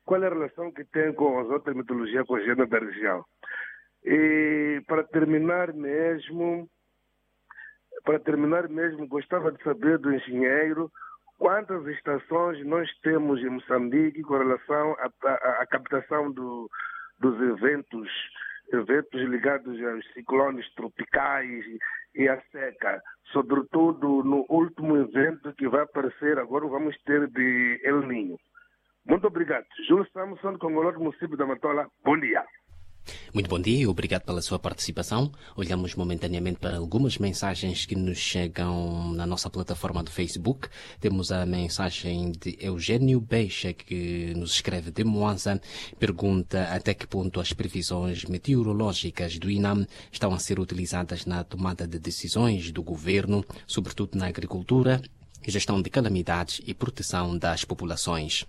qual é a relação que tem com as outras mitologias congêneres da região. E para terminar mesmo, gostava de saber do engenheiro quantas estações nós temos em Moçambique com relação à captação dos eventos ligados aos ciclones tropicais e à seca, sobretudo no último evento que vai aparecer, agora vamos ter de El Niño. Muito obrigado. Júlio Samson, Congolô do município da Matola. Bom dia. Muito bom dia e obrigado pela sua participação. Olhamos momentaneamente para algumas mensagens que nos chegam na nossa plataforma do Facebook. Temos a mensagem de Eugênio Beixa, que nos escreve de Moanza. Pergunta até que ponto as previsões meteorológicas do INAM estão a ser utilizadas na tomada de decisões do governo, sobretudo na agricultura, gestão de calamidades e proteção das populações.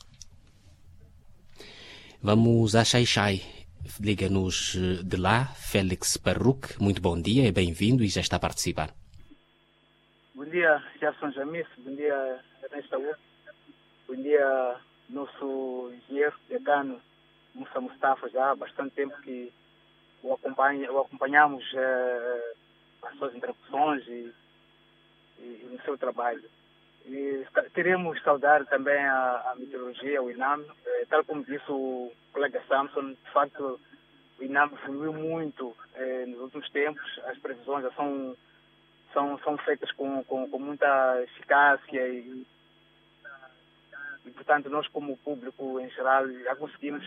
Vamos a Xai-Xai. Liga-nos de lá, Félix Parruc. Muito bom dia, é bem-vindo e já está a participar. Bom dia, Gerson Jamis. Bom dia, Ernesto Aú. Bom dia, nosso engenheiro decano, Musa Mustafa. Já há bastante tempo que o acompanhamos as suas interrupções e no seu trabalho. E queremos saudar também a meteorologia, o INAM, tal como disse o colega Samson. De facto, o INAM evoluiu muito nos últimos tempos. As previsões já são feitas com muita eficácia e, portanto, nós como público em geral já conseguimos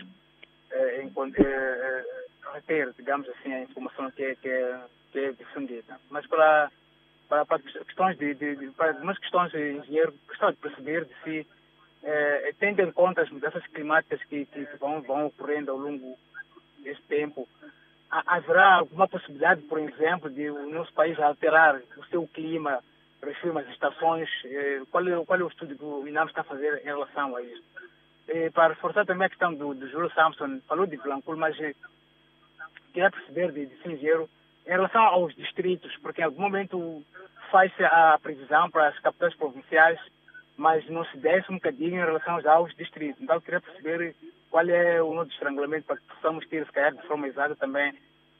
reter, digamos assim, a informação que é difundida. Mas para questões para algumas questões de engenheiro, gostava de perceber de si, tendo em conta as mudanças climáticas que vão ocorrendo ao longo desse tempo, haverá alguma possibilidade, por exemplo, de o nosso país alterar o seu clima, refiro as estações? Qual é o estudo que o INAM está a fazer em relação a isso? Para reforçar também a questão do Júlio Samson, falou de Blancul, mas queria perceber de si, engenheiro, em relação aos distritos, porque em algum momento faz-se a previsão para as capitais provinciais, mas não se desce um bocadinho em relação aos distritos. Então, eu queria perceber qual é o nosso estrangulamento para que possamos ter, se calhar, de forma exata também,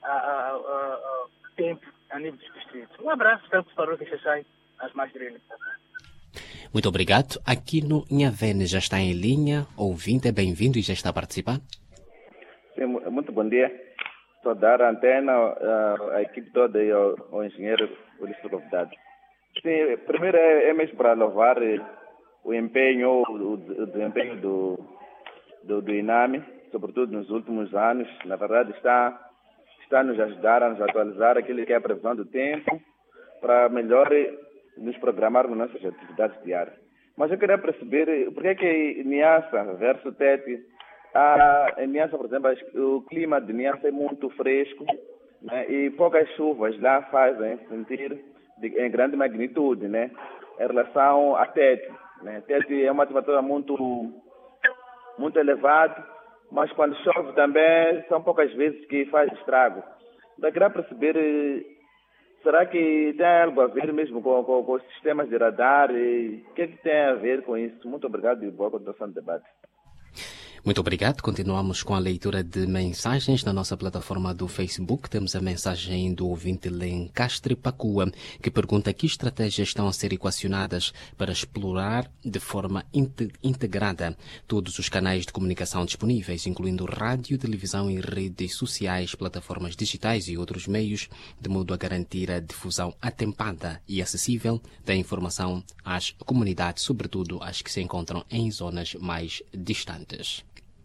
tempo a nível dos distritos. Um abraço, espero que o que sai as mais direitas. Muito obrigado. Aqui no Inhavene já está em linha. Ouvinte, é bem-vindo e já está a participar. Sim, muito bom dia. Saudar a antena, a equipe toda e ao engenheiro por isso convidado. Sim, primeiro é mesmo para louvar o empenho, o desempenho do INAMI, sobretudo nos últimos anos. Na verdade, está a nos ajudar a nos atualizar aquilo que é a previsão do tempo para melhor nos programarmos nossas atividades diárias. Mas eu queria perceber por que é Niassa versus Tete. Em Niassa, por exemplo, o clima de Niassa é muito fresco, né, e poucas chuvas lá fazem sentir em grande magnitude, né, em relação a Tete. Né. Tete é uma temperatura muito elevada, mas quando chove também são poucas vezes que faz estrago. Então, eu queria perceber, será que tem algo a ver mesmo com os sistemas de radar? E o que tem a ver com isso? Muito obrigado e boa continuação do debate. Muito obrigado. Continuamos com a leitura de mensagens na nossa plataforma do Facebook. Temos a mensagem do ouvinte Lencastre Pacua, que pergunta que estratégias estão a ser equacionadas para explorar de forma integrada todos os canais de comunicação disponíveis, incluindo rádio, televisão e redes sociais, plataformas digitais e outros meios, de modo a garantir a difusão atempada e acessível da informação às comunidades, sobretudo as que se encontram em zonas mais distantes.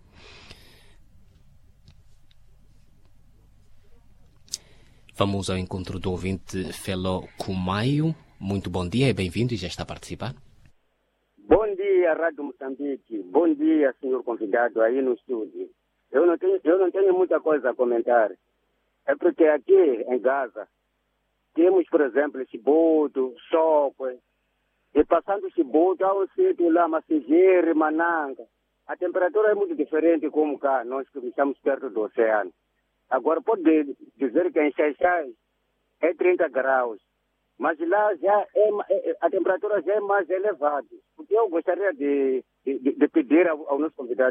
Vamos ao encontro do ouvinte Felo Kumaio. Muito bom dia e bem-vindo e já está a participar. Bom dia, Rádio Moçambique. Bom dia, senhor convidado aí no estúdio. Eu não tenho muita coisa a comentar. É porque aqui em Gaza temos, por exemplo, Chibuto, Sope, e passando Chibuto há um sítio lá, Macigere, Mananga. A temperatura é muito diferente como cá, nós que estamos perto do oceano. Agora, pode dizer que em Xai-Xai é 30 graus, mas lá já a temperatura já é mais elevada. Porque eu gostaria de pedir ao nosso convidado